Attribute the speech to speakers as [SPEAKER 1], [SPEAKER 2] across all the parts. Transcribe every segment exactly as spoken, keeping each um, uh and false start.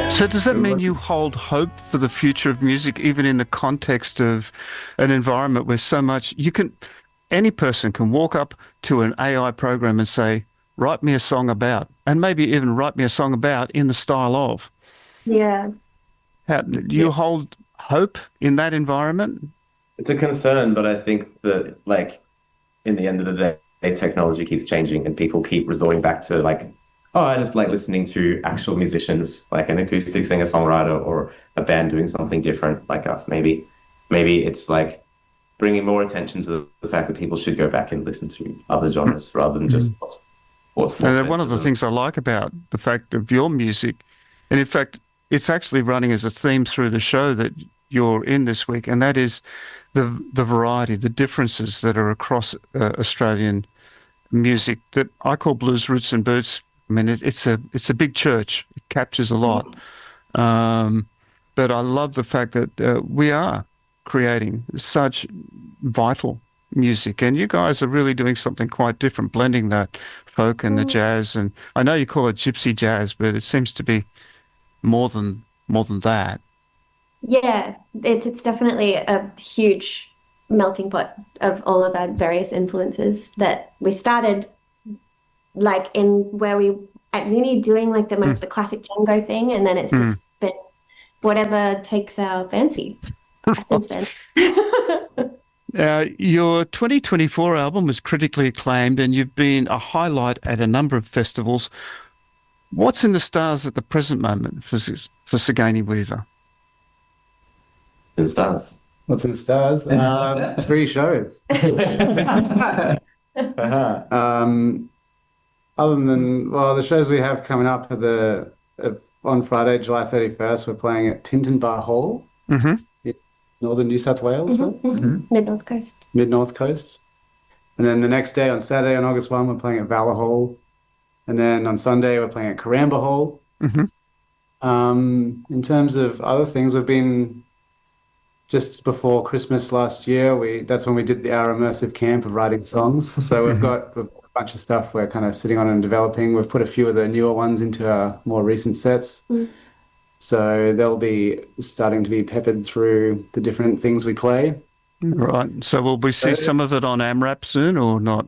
[SPEAKER 1] So does that mean you hold hope for the future of music, even in the context of an environment where so much you can, any person can walk up to an A I program and say, write me a song about, and maybe even write me a song about in the style of.
[SPEAKER 2] Yeah.
[SPEAKER 1] How, do
[SPEAKER 3] Yeah,
[SPEAKER 1] you hold hope in that environment?
[SPEAKER 3] it's a concern, but I think that like in the end of the day, technology keeps changing and people keep resorting back to like, oh, I just like listening to actual musicians, like an acoustic singer-songwriter or a band doing something different like us. Maybe, maybe it's like bringing more attention to the, the fact that people should go back and listen to other genres rather than just
[SPEAKER 1] Mm.
[SPEAKER 3] what's, what's
[SPEAKER 1] And
[SPEAKER 3] force-fed
[SPEAKER 1] one
[SPEAKER 3] to
[SPEAKER 1] of the
[SPEAKER 3] them.
[SPEAKER 1] things I like about the fact of your music, and in fact, it's actually running as a theme through the show that you're in this week, and that is the the variety, the differences that are across uh, Australian music that I call blues roots and boots. I mean, it, it's a it's a big church. It captures a lot.
[SPEAKER 2] Mhm.
[SPEAKER 1] Um, but I love the fact that uh, we are creating such vital music, and you guys are really doing something quite different, blending that folk and the
[SPEAKER 2] Mm.
[SPEAKER 1] jazz. And I know you call it gypsy jazz, but it seems to be more than more than that.
[SPEAKER 2] Yeah, it's it's definitely a huge melting pot of all of our various influences that we started like in where we at uni doing like the most
[SPEAKER 1] Mm,
[SPEAKER 2] the classic Django thing, and then it's
[SPEAKER 1] mm.
[SPEAKER 2] just been whatever takes our fancy since then.
[SPEAKER 1] Uh, your twenty twenty-four album was critically acclaimed, and you've been a highlight at a number of festivals. What's in the stars at the present moment for S- for Sigourney Weaver?
[SPEAKER 3] It does.
[SPEAKER 4] What's in the stars? Um, three shows. Uh-huh. Um, other than, well, the shows we have coming up are the uh, on Friday, July thirty-first, we're playing at Tintinbar Hall
[SPEAKER 1] Hmm.
[SPEAKER 4] in northern New South Wales,
[SPEAKER 2] Mhm,
[SPEAKER 4] right?
[SPEAKER 2] mhm.
[SPEAKER 4] Mhm.
[SPEAKER 2] Mid-North Coast.
[SPEAKER 4] Mid North Coast. And then the next day, on Saturday, on August first, we're playing at Valor Hall. And then on Sunday, we're playing at Caramba Hall.
[SPEAKER 1] Hmm.
[SPEAKER 4] Um, in terms of other things, we've been just before Christmas last year, we that's when we did the our immersive camp of writing songs. So we've
[SPEAKER 1] Hmm.
[SPEAKER 4] got a bunch of stuff we're kind of sitting on and developing. We've put a few of the newer ones into our more recent sets.
[SPEAKER 2] Mm.
[SPEAKER 4] So they'll be starting to be peppered through the different things we play.
[SPEAKER 1] Right. So will we see
[SPEAKER 4] So,
[SPEAKER 1] some of it on AMRAP soon or not?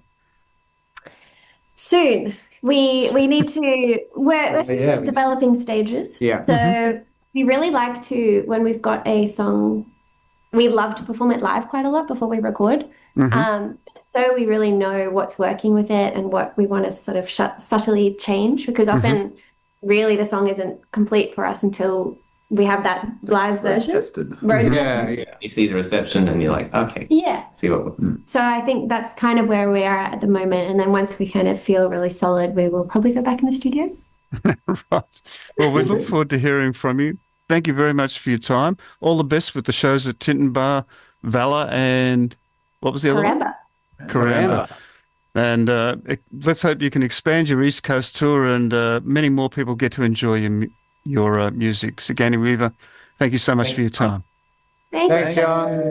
[SPEAKER 2] Soon. We we need to we're we're
[SPEAKER 4] oh,
[SPEAKER 2] still in
[SPEAKER 4] yeah,
[SPEAKER 2] the
[SPEAKER 4] we,
[SPEAKER 2] developing stages.
[SPEAKER 4] yeah.
[SPEAKER 1] Hmm.
[SPEAKER 2] So we really like to when we've got a song, we love to perform it live quite a lot before we record.
[SPEAKER 1] Hmm.
[SPEAKER 2] Um, so we really know what's working with it and what we want to sort of shut, subtly change because
[SPEAKER 1] Hmm.
[SPEAKER 2] often really the song isn't complete for us until we have that live
[SPEAKER 4] Road
[SPEAKER 2] version.
[SPEAKER 4] tested.
[SPEAKER 2] Road
[SPEAKER 4] Yeah,
[SPEAKER 2] tested.
[SPEAKER 4] yeah.
[SPEAKER 3] You see the reception and you're like, okay,
[SPEAKER 2] Yeah.
[SPEAKER 3] see what.
[SPEAKER 2] So I think that's kind of where we are at the moment. And then once we kind of feel really solid, we will probably go back in the studio.
[SPEAKER 1] Right. Well, we look forward to hearing from you. Thank you very much for your time. All the best with the shows at Tinton Bar, Valor, and what was the other one?
[SPEAKER 2] Caramba.
[SPEAKER 1] Karamba.
[SPEAKER 4] Caramba.
[SPEAKER 1] And uh, e- let's hope you can expand your East Coast tour and uh, many more people get to enjoy your mu- your uh, music. Sigourney Weaver, thank you so much for
[SPEAKER 3] Thanks.
[SPEAKER 1] your time.
[SPEAKER 2] Thank you
[SPEAKER 4] Thanks,
[SPEAKER 2] so
[SPEAKER 4] John.